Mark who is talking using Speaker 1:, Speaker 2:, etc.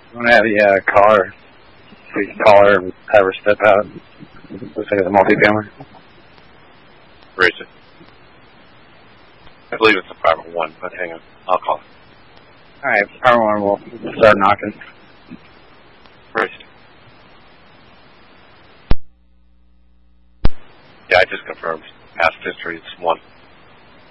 Speaker 1: I'm going to have the caller, we can call her and have her step out. Looks like it's a multi-family.
Speaker 2: Raise it. I believe it's apartment 1, but hang on. I'll call.
Speaker 1: Alright, apartment 1 will start knocking.
Speaker 2: Raise it. Yeah, I just confirmed. Past history, it's 1.